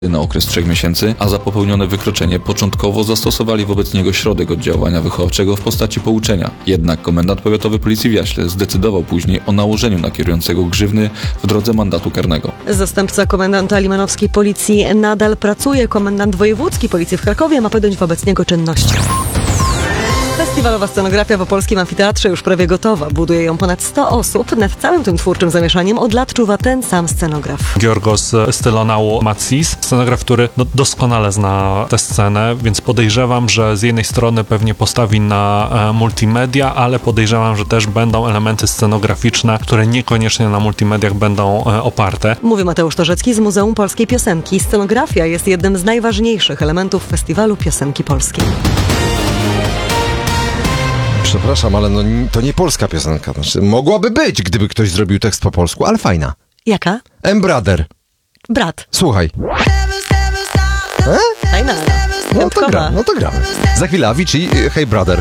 na okres 3 miesięcy, a za popełnione wykroczenie początkowo zastosowali wobec niego środek oddziaływania wychowawczego w postaci pouczenia. Jednak komendant powiatowy policji w Jaśle zdecydował później o nałożeniu na kierującego grzywny w drodze mandatu karnego. Zastępca komendanta limanowskiej policji nadal pracuje. Komendant wojewódzki policji w Krakowie ma podjąć wobec niego czynności. Festiwalowa scenografia w opolskim amfiteatrze już prawie gotowa. Buduje ją ponad 100 osób. Nad całym tym twórczym zamieszaniem od lat czuwa ten sam scenograf. Giorgos Stylonau Matsis, scenograf, który doskonale zna tę scenę, więc podejrzewam, że z jednej strony pewnie postawi na multimedia, ale podejrzewam, że też będą elementy scenograficzne, które niekoniecznie na multimediach będą oparte. Mówi Mateusz Torzecki z Muzeum Polskiej Piosenki. Scenografia jest jednym z najważniejszych elementów Festiwalu Piosenki Polskiej. Przepraszam, ale to nie polska piosenka. Znaczy, mogłaby być, gdyby ktoś zrobił tekst po polsku, ale fajna. Jaka? Brother. Brat. Słuchaj. Fajna. No to gramy. Za chwilę Avicii, Hey Brother.